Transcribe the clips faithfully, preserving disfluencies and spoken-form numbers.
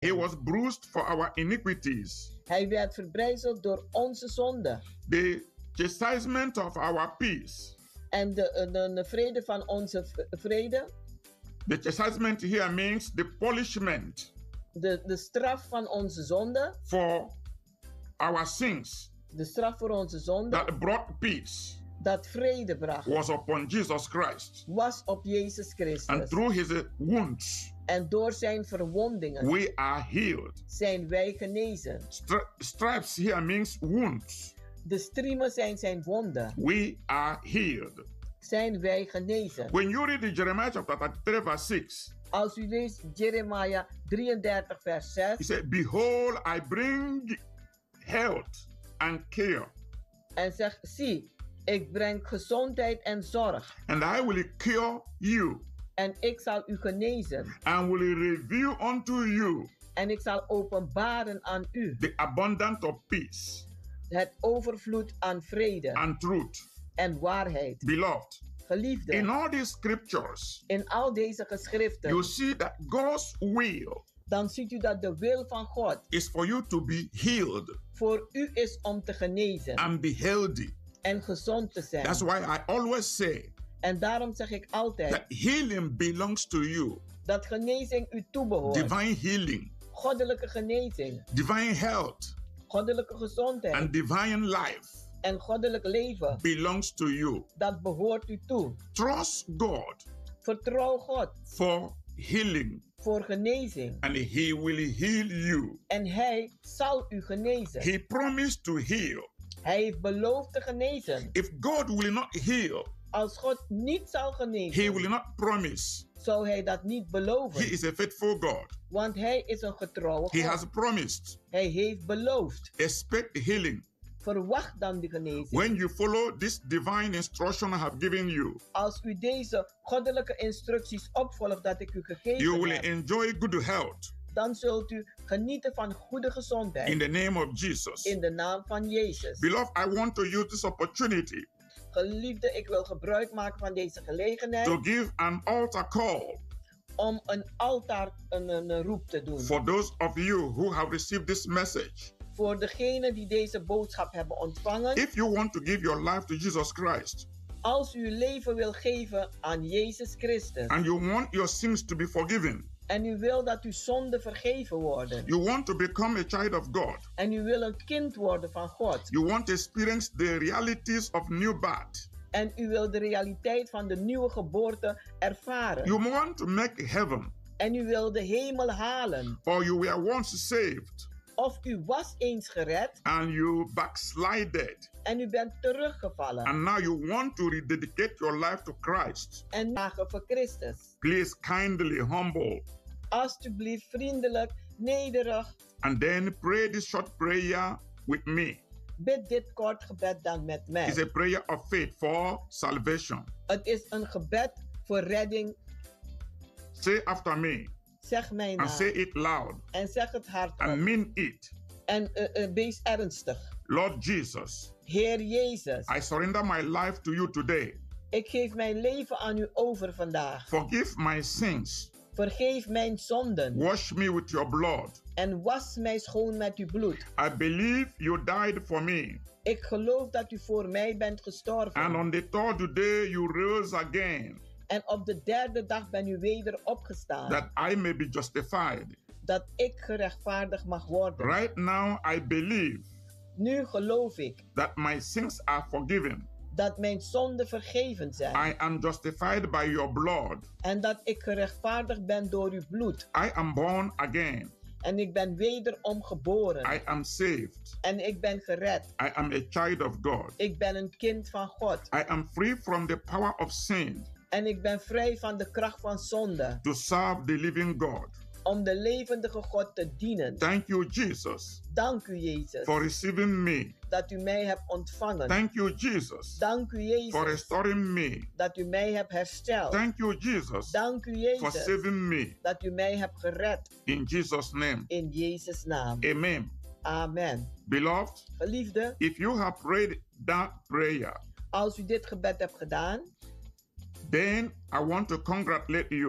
He was bruised for our iniquities. Hij werd verbrijzeld door onze zonden. The chastisement of our peace. En de, de, de vrede van onze vrede. The chastisement here means the punishment. De, de straf van onze zonde. For our sins. De straf voor onze zonde. That brought peace. Dat vrede bracht. Was upon Jesus Christ. Was op Jezus Christus. And through his wounds. En door zijn verwondingen. We are healed. Zijn wij genezen. Stri- stripes here means wounds. De striemen zijn zijn wonden. We are healed. Zijn wij genezen. When you read the Jeremiah chapter thirty-three verse six. Als u leest Jeremia drieëndertig vers zes. He said, behold, I bring health and care. En zegt, zie, ik breng gezondheid en zorg. And I will cure you. En ik zal u genezen. And will reveal unto you. En ik zal openbaren aan u. The abundance of peace. Het overvloed aan vrede. And truth. En waarheid. Beloved. Geliefde. In all these scriptures. In al deze geschriften. You see that God's will. Dan ziet u dat de wil van God. Is for you to be healed. Voor u is om te genezen. And be healthy. En gezond te zijn. That's why I always say. En daarom zeg ik altijd. That healing belongs to you. Dat genezing u toebehoort. Divine healing. Goddelijke genezing. Divine health. Goddelijke gezondheid. And divine life. En goddelijk leven. Belongs to you. Dat behoort u toe. Trust God. Vertrouw God. For healing. Voor genezing. And he will heal you. En hij zal u genezen. He promised to heal. Hij heeft beloofd te genezen. If God will not heal. Als God niet zal genezen. He will not promise. Zou hij dat niet beloven. He is a faithful God. Want hij is een getrouwe God. He has promised. Hij heeft beloofd. Expect healing. Verwacht dan de genezing. When you follow this divine instruction I have given you. Als u deze goddelijke instructies opvolgt dat ik u gegeven you will heb. Enjoy good health. Dan zult u genieten van goede gezondheid. In the name of Jesus. In de naam van Jezus. Beloved, I want to use this opportunity. Geliefde, ik wil gebruik maken van deze gelegenheid. To give an altar call. Om een altaar een, een, een roep te doen. For those of you who have received this message. Voor degenen die deze boodschap hebben ontvangen. If you want to give your life to Jesus Christ. Als u uw leven wil geven aan Jezus Christus. And you want your sins to be forgiven. En u wil dat uw zonden vergeven worden. You want to become a child of God. En u wil een kind worden van God. You want to experience the realities of new birth. En u wil de realiteit van de nieuwe geboorte ervaren. You want to make heaven. En u wil de hemel halen. Or you were once saved. Of u was eens gered. And you backslided. En u bent teruggevallen. And now you want to rededicate your life to Christ. En dagen voor Christus. Please kindly humble. Alsjeblieft vriendelijk, nederig. And then pray this short prayer with me. Bid dit kort gebed dan met mij. It's a prayer of faith for salvation. Het is een gebed voor redding. Say after me. Zeg mij na. And say it loud. En zeg het hardop. And mean it. En uh, uh, wees ernstig. Lord Jesus. Heer Jezus. I surrender my life to you today. Ik geef mijn leven aan u over vandaag. Forgive my sins. Vergeef mijn zonden. Wash me with your blood. En was mij schoon met uw bloed. I believe you died for me. Ik geloof dat u voor mij bent gestorven. And on the third day you rose again. En op de derde dag ben u weder opgestaan. That I may be justified. Dat ik gerechtvaardigd mag worden. Right now I believe. Nu geloof ik. That my sins are forgiven. Dat mijn zonden vergeven zijn. I am justified by your blood. En dat ik gerechtvaardigd ben door uw bloed. I am born again. En ik ben wederom geboren. I am saved. En ik ben gered. I am a child of God. Ik ben een kind van God. I am free from the power of sin. En ik ben vrij van de kracht van zonde. To serve the living God. Om de levendige God te dienen. Thank you, Jesus. Dank u, Jezus. For receiving me. Dat u mij hebt ontvangen. Thank you, Jesus. Dank u, Jezus. For restoring me. Dat u mij hebt hersteld. Thank you, Jesus. Dank u, Jezus. For saving me. Dat u mij hebt gered. In Jesus' name. In Jezus' naam. Amen. Amen. Beloved. Geliefde. If you have prayed that prayer. Als u dit gebed hebt gedaan. Then I want to congratulate you.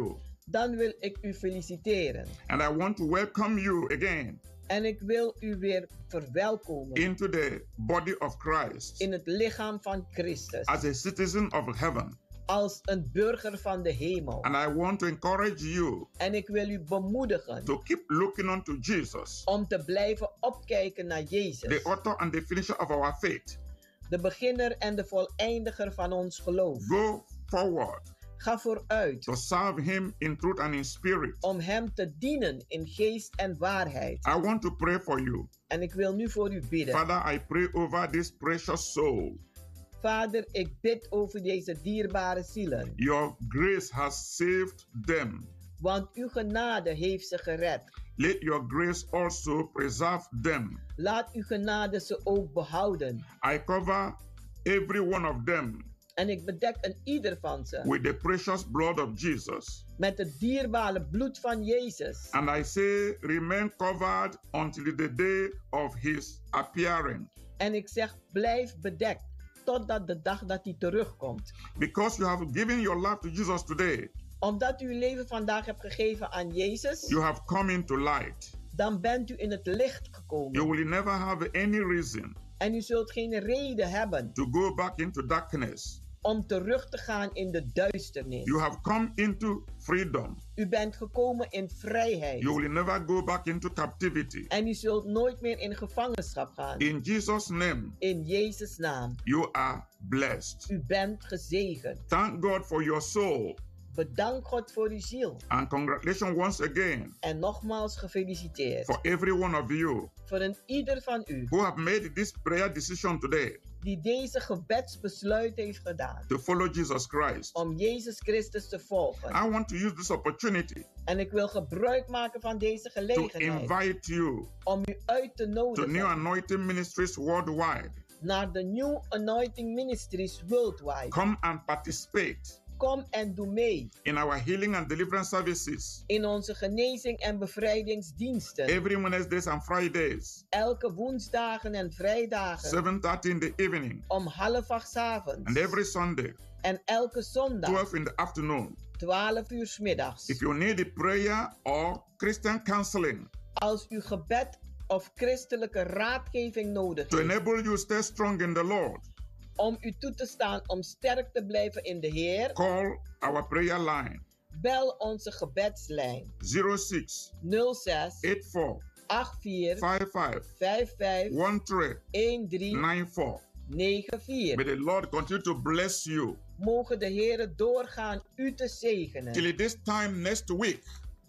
dan wil ik u feliciteren. And I want to welcome you again En ik wil u weer verwelkomen into the body of Christ in het lichaam van Christus. as a citizen of heaven. Als een burger van de hemel. And I want to encourage you En ik wil u bemoedigen to keep looking unto Jesus, om te blijven opkijken naar the Jezus. author and the finisher of our faith. De beginner en de voleindiger van ons geloof. Go forward Ga vooruit to serve him in truth and in spirit. om hem te dienen in geest en waarheid. I want to pray for you. En ik wil nu voor u bidden. Father, I pray over this precious soul. Vader, ik bid over deze dierbare zielen. Your grace has saved them. Want uw genade heeft ze gered. Let your grace also preserve them. Laat uw genade ze ook behouden. I cover every one of them En ik bedek een ieder van ze with the precious blood of Jesus. met het dierbare bloed van Jezus. And I say, remain covered until the day of his appearing. En ik zeg, blijf bedekt totdat de dag dat hij terugkomt. Because you have given your life to Jesus today, Omdat u uw leven vandaag hebt gegeven aan Jezus, you have come into light. dan bent u in het licht You gekomen. will never have any reason En u zult geen reden hebben to go back into darkness. om terug te gaan in de duisternis. You have come into freedom. U bent gekomen in vrijheid. You will never go back into captivity. En u zult nooit meer in gevangenschap gaan. In Jesus' name, In Jezus' naam. you are blessed. U bent gezegend. Thank God for your soul. Bedank God voor uw ziel. And congratulations once again En nogmaals gefeliciteerd. for every one of you Voor een ieder van u who have made this prayer decision today die deze gebedsbesluit heeft gedaan. to follow Jesus Christ. Om Jezus Christus te volgen. I want to use this opportunity En ik wil gebruik maken van deze to gelegenheid. invite you Om u uit te to nodigen. New Anointing Ministries worldwide. Naar de New Anointing Ministries worldwide. Come and participate Kom en doe mee. in our healing and deliverance services In onze genezing en bevrijdingsdiensten. every Wednesdays and Fridays, Elke woensdagen en vrijdagen. seven thirty in the evening, Om half acht 's and avonds. every Sunday, En elke zondag. twelve in the afternoon. twaalf uur 's middags. If you need a prayer or Christian counseling Als u gebed of christelijke raadgeving nodig to heeft. enable you stay strong in the Lord, Om u toe te staan om sterk te blijven in de Heer. call our prayer line Bel onze gebedslijn. zero six nul zes eight four acht vier five five vijf vijf one three een drie nine four. negen vier. May the Lord continue to bless you. Mogen de Heer doorgaan u te zegenen. Till this time next week,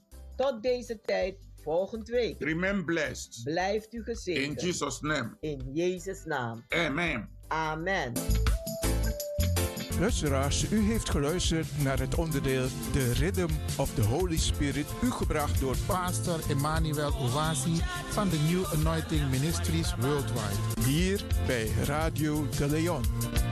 Tot deze tijd volgende week. remain blessed. Blijft u In gezegend. Jesus' name, In Jezus' naam. amen. Amen. Luisteraars, u heeft geluisterd naar het onderdeel The Rhythm of the Holy Spirit, u gebracht door Pastor Emmanuel Owasi van de New Anointing Ministries Worldwide. hier bij Radio de Leon.